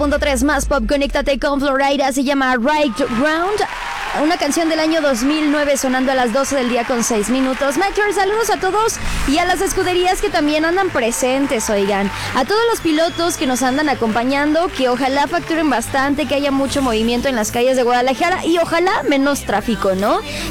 .3 más pop, conéctate con Florida, se llama Right Round. Una canción del año 2009 sonando a las 12 del día con 6 minutos. Major, saludos a todos y a las escuderías que también andan presentes, oigan. A todos los pilotos que nos andan acompañando, que ojalá facturen bastante, que haya mucho movimiento en las calles de Guadalajara y ojalá menos tráfico, ¿no?